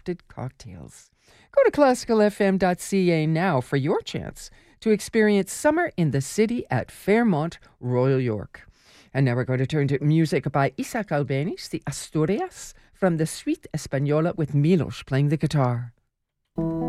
crafted cocktails. Go to classicalfm.ca now for your chance to experience summer in the city at Fairmont, Royal York. And now we're going to turn to music by Isaac Albéniz, the Asturias, from the Suite Española with Milos playing the guitar.